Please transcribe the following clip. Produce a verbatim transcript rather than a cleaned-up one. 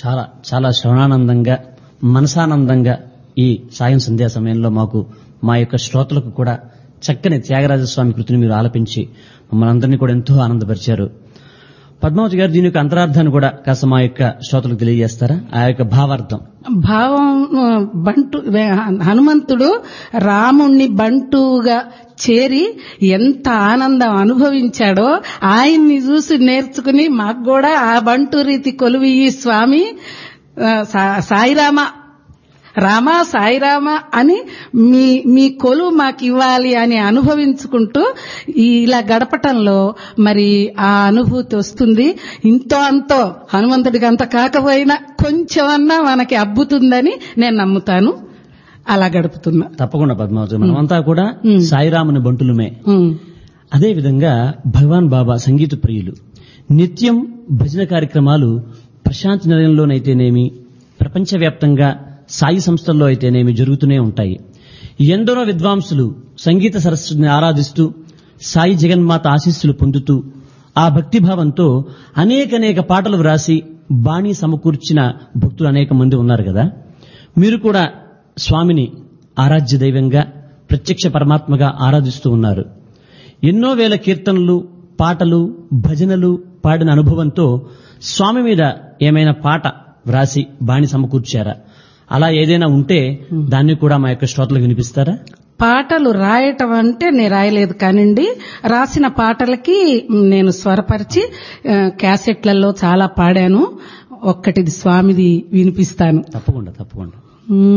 చాలా చాలా శ్రవణానందంగా మనసానందంగా ఈ సాయం సంధ్యా సమయంలో మాకు మా యొక్క శ్రోతలకు కూడా చక్కని త్యాగరాజస్వామి కృతిని మీరు ఆలపించి మమ్మల్ని అందరినీ కూడా ఎంతో ఆనందపరిచారు. పద్మావతి గారు దీని యొక్క అంతరార్థాన్ని కూడా కాస్త మా యొక్క శ్రోతలకు తెలియజేస్తారా? ఆ యొక్క భావార్థం. భావం బంటు హనుమంతుడు రాముణ్ణి బంటుగా చేరి ఎంత ఆనందం అనుభవించాడో ఆయన్ని చూసి నేర్చుకుని మాకు కూడా ఆ బంటు రీతి కొలువియ్యి స్వామి, సాయిరామ రామ సాయిరామ అని మీ మీ కొలువు మాకు ఇవ్వాలి అని అనుభవించుకుంటూ ఇలా గడపటంలో మరి ఆ అనుభూతి వస్తుంది. ఇంతో అంతో హనుమంతుడికి అంత కాకపోయినా కొంచెమన్నా మనకి అబ్బుతుందని నేను నమ్ముతాను. అలా గడుపుతున్నా. తప్పకుండా పద్మావతి, మనమంతా కూడా సాయిరాముని బంటులమే. అదే విధంగా భగవాన్ బాబా సంగీత ప్రియులు. నిత్యం భజన కార్యక్రమాలు ప్రశాంతి నిలయంలోనైతేనేమి, ప్రపంచవ్యాప్తంగా సాయి సంస్థల్లో అయితేనేమి జరుగుతూనే ఉంటాయి. ఎందరో విద్వాంసులు సంగీత సరస్వతిని ఆరాధిస్తూ సాయి జగన్మాత ఆశీస్సులు పొందుతూ ఆ భక్తిభావంతో అనేకనేక పాటలు వ్రాసి బాణీ సమకూర్చిన భక్తులు అనేక మంది ఉన్నారు కదా. మీరు కూడా స్వామిని ఆరాధ్య దైవంగా, ప్రత్యక్ష పరమాత్మగా ఆరాధిస్తూ ఉన్నారు. ఎన్నో వేల కీర్తనలు, పాటలు, భజనలు పాడిన అనుభవంతో స్వామి మీద ఏమైనా పాట వ్రాసి బాణి సమకూర్చారా? అలా ఏదైనా ఉంటే దాన్ని కూడా మా యొక్క శ్రోతలకు వినిపిస్తారా? పాటలు రాయటం అంటే నేను రాయలేదు కానివ్వండి, రాసిన పాటలకి నేను స్వరపరిచి క్యాసెట్లలో చాలా పాడాను. ఒక్కటిది స్వామిది వినిపిస్తాను. తప్పకుండా తప్పకుండా.